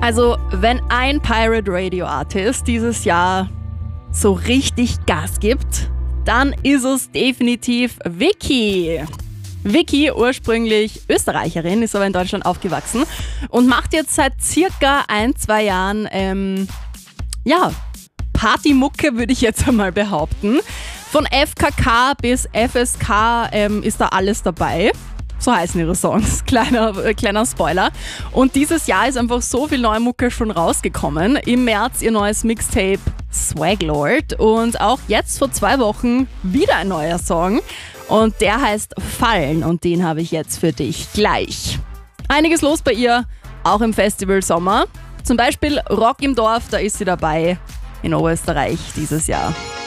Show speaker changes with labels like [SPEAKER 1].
[SPEAKER 1] Also, wenn ein Pirate Radio Artist dieses Jahr so richtig Gas gibt, dann ist es definitiv Vicky. Vicky, ursprünglich Österreicherin, ist aber in Deutschland aufgewachsen und macht jetzt seit circa 1-2 Jahren Partymucke, würde ich jetzt einmal behaupten. Von FKK bis FSK ist da alles dabei. So heißen ihre Songs, kleiner Spoiler. Und dieses Jahr ist einfach so viel neue Mucke schon rausgekommen. Im März ihr neues Mixtape Swaglord und auch jetzt vor 2 Wochen wieder ein neuer Song. Und der heißt Fallen und den habe ich jetzt für dich gleich. Einiges los bei ihr, auch im Festival Sommer. Zum Beispiel Rock im Dorf, da ist sie dabei in Oberösterreich dieses Jahr.